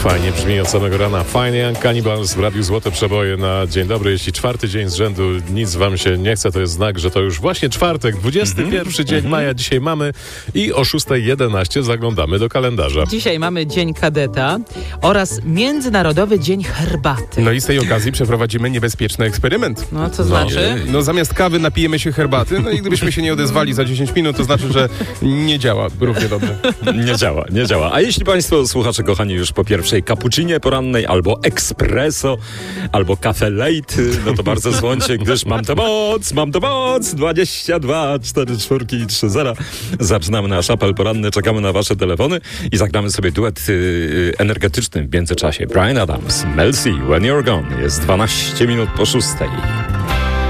Fajnie brzmi od samego rana. Fajnie Young Cannibals w Radiu Złote Przeboje na dzień dobry. Jeśli czwarty dzień z rzędu nic wam się nie chce, to jest znak, że to już właśnie czwartek, 21 dzień maja dzisiaj mamy i o 6:11 zaglądamy do kalendarza. Dzisiaj mamy Dzień Kadeta oraz Międzynarodowy Dzień Herbaty. No i z tej okazji przeprowadzimy niebezpieczny eksperyment. No, co znaczy? No zamiast kawy napijemy się herbaty, no i gdybyśmy się nie odezwali za 10 minut, to znaczy, że nie działa równie dobrze. Nie działa. A jeśli państwo, słuchacze kochani, już po pierwszej cappuccinie porannej, albo espresso, albo cafe late, no to bardzo dzwońcie, gdyż mam tę moc, 22 44 30. Zaczynamy nasz apel poranny, czekamy na wasze telefony i zagramy sobie duet energetyczny w międzyczasie. Bryan Adams, Mel C, When You're Gone. Jest 12 minut po 6.